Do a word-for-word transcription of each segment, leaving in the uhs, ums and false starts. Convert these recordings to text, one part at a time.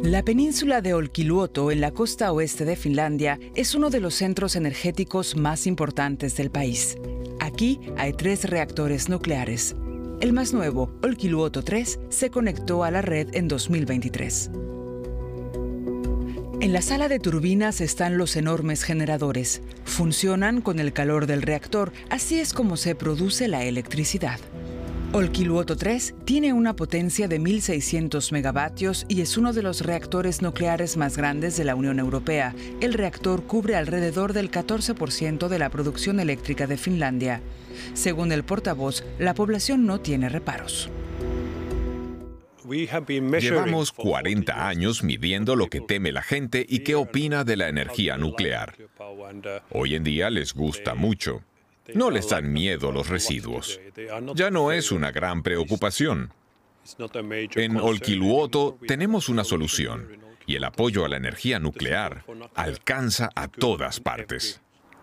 La península de Olkiluoto, en la costa oeste de Finlandia, es uno de los centros energéticos más importantes del país. Aquí hay tres reactores nucleares. El más nuevo, Olkiluoto tres, se conectó a la red en dos mil veintitrés. En la sala de turbinas están los enormes generadores. Funcionan con el calor del reactor, así es como se produce la electricidad. Olkiluoto tres tiene una potencia de mil seiscientos megavatios y es uno de los reactores nucleares más grandes de la Unión Europea. El reactor cubre alrededor del catorce por ciento de la producción eléctrica de Finlandia. Según el portavoz, la población no tiene reparos. Llevamos cuarenta años midiendo lo que teme la gente y qué opina de la energía nuclear. Hoy en día les gusta mucho. No les dan miedo los residuos. Ya no es una gran preocupación. En Olkiluoto tenemos una solución y el apoyo a la energía nuclear alcanza a todas partes.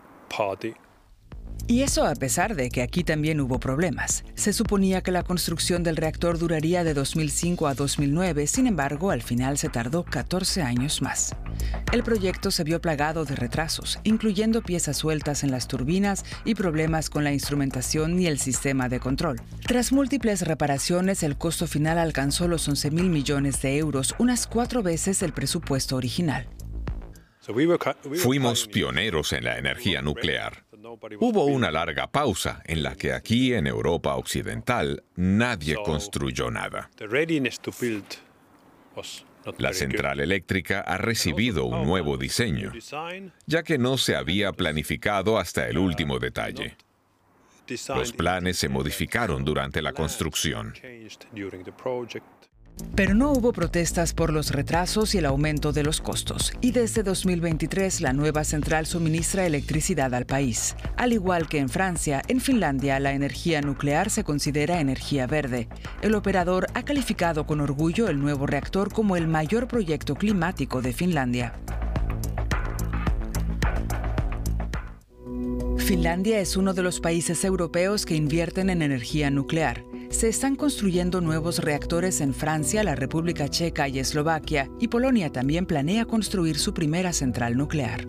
Y eso a pesar de que aquí también hubo problemas. Se suponía que la construcción del reactor duraría de dos mil cinco a dos mil nueve, sin embargo, al final se tardó catorce años más. El proyecto se vio plagado de retrasos, incluyendo piezas sueltas en las turbinas y problemas con la instrumentación y el sistema de control. Tras múltiples reparaciones, el costo final alcanzó los once mil millones de euros, unas cuatro veces el presupuesto original. Fuimos pioneros en la energía nuclear. Hubo una larga pausa en la que aquí en Europa Occidental nadie construyó nada. La central eléctrica ha recibido un nuevo diseño, ya que no se había planificado hasta el último detalle. Los planes se modificaron durante la construcción. Pero no hubo protestas por los retrasos y el aumento de los costos. Y desde dos mil veintitrés la nueva central suministra electricidad al país. Al igual que en Francia, en Finlandia la energía nuclear se considera energía verde. El operador ha calificado con orgullo el nuevo reactor como el mayor proyecto climático de Finlandia. Finlandia es uno de los países europeos que invierten en energía nuclear. Se están construyendo nuevos reactores en Francia, la República Checa y Eslovaquia, y Polonia también planea construir su primera central nuclear.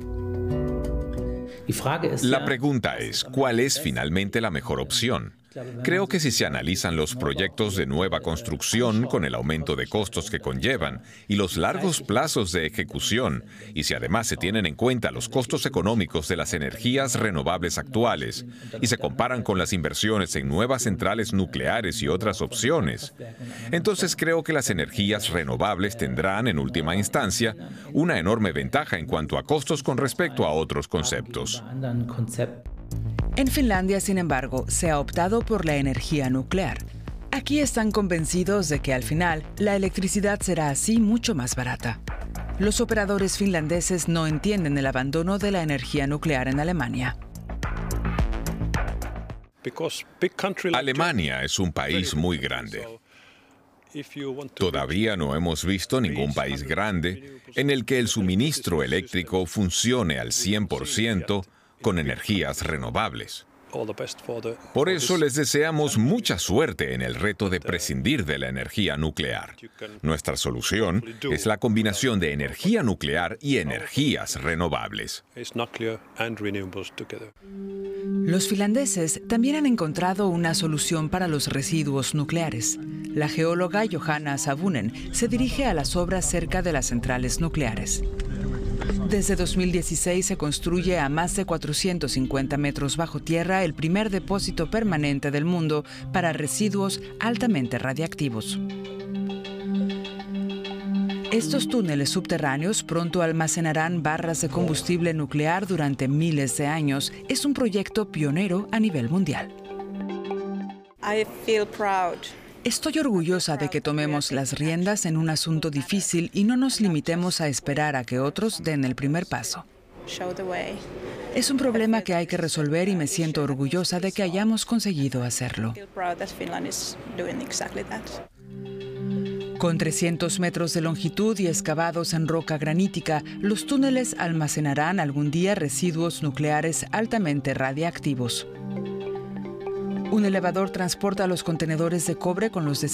La pregunta es, ¿cuál es finalmente la mejor opción? Creo que si se analizan los proyectos de nueva construcción con el aumento de costos que conllevan y los largos plazos de ejecución, y si además se tienen en cuenta los costos económicos de las energías renovables actuales y se comparan con las inversiones en nuevas centrales nucleares y otras opciones, entonces creo que las energías renovables tendrán, en última instancia, una enorme ventaja en cuanto a costos con respecto a otros conceptos. En Finlandia, sin embargo, se ha optado por la energía nuclear. Aquí están convencidos de que al final la electricidad será así mucho más barata. Los operadores finlandeses no entienden el abandono de la energía nuclear en Alemania. Alemania es un país muy grande. Todavía no hemos visto ningún país grande en el que el suministro eléctrico funcione al cien por ciento con energías renovables. Por eso les deseamos mucha suerte en el reto de prescindir de la energía nuclear. Nuestra solución es la combinación de energía nuclear y energías renovables. Los finlandeses también han encontrado una solución para los residuos nucleares. La geóloga Johanna Savunen se dirige a las obras cerca de las centrales nucleares. Desde dos mil dieciséis se construye a más de cuatrocientos cincuenta metros bajo tierra el primer depósito permanente del mundo para residuos altamente radiactivos. Estos túneles subterráneos pronto almacenarán barras de combustible nuclear durante miles de años. Es un proyecto pionero a nivel mundial. I feel proud. Estoy orgullosa de que tomemos las riendas en un asunto difícil y no nos limitemos a esperar a que otros den el primer paso. Es un problema que hay que resolver y me siento orgullosa de que hayamos conseguido hacerlo. Con trescientos metros de longitud y excavados en roca granítica, los túneles almacenarán algún día residuos nucleares altamente radiactivos. Un elevador transporta los contenedores de cobre con los